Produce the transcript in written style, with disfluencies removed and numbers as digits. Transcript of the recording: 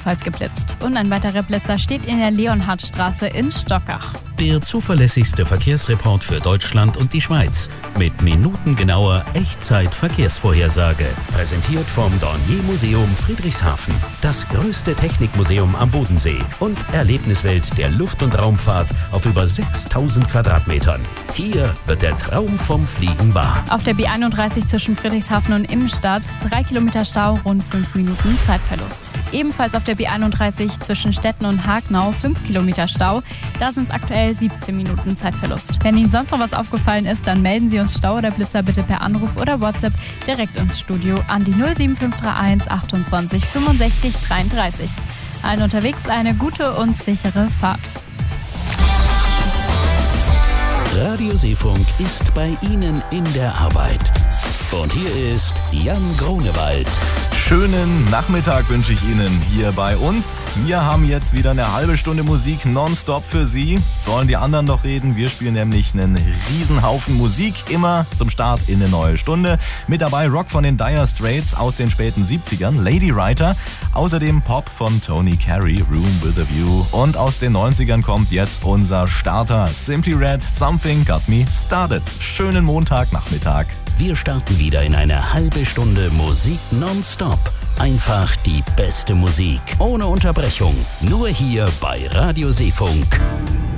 ebenfalls geblitzt. Und ein weiterer Blitzer steht in der Leonhardstraße in Stockach. Der zuverlässigste Verkehrsreport für Deutschland und die Schweiz. Mit minutengenauer Echtzeit-Verkehrsvorhersage. Präsentiert vom Dornier-Museum Friedrichshafen. Das größte Technikmuseum am Bodensee. Und Erlebniswelt der Luft- und Raumfahrt auf über 6000 Quadratmetern. Hier wird der Traum vom Fliegen wahr. Auf der B31 zwischen Friedrichshafen und Immenstadt 3 Kilometer Stau, rund 5 Minuten Zeitverlust. Ebenfalls auf der B31 zwischen Stetten und Hagnau 5 Kilometer Stau. Da sind es aktuell 17 Minuten Zeitverlust. Wenn Ihnen sonst noch was aufgefallen ist, dann melden Sie uns Stau oder Blitzer bitte per Anruf oder WhatsApp direkt ins Studio an die 07531 28 65 33. Allen unterwegs eine gute und sichere Fahrt. Radio Seefunk ist bei Ihnen in der Arbeit. Und hier ist Jan Grunewald. Schönen Nachmittag wünsche ich Ihnen hier bei uns. Wir haben jetzt wieder eine halbe Stunde Musik nonstop für Sie. Sollen die anderen noch reden? Wir spielen nämlich einen Riesenhaufen Musik, immer zum Start in eine neue Stunde. Mit dabei Rock von den Dire Straits aus den späten 70ern, Lady Writer. Außerdem Pop von Tony Carey, Room with a View. Und aus den 90ern kommt jetzt unser Starter, Simply Red, Something Got Me Started. Schönen Montagnachmittag. Wir starten wieder in eine halbe Stunde Musik nonstop. Einfach die beste Musik, ohne Unterbrechung. Nur hier bei Radio Seefunk.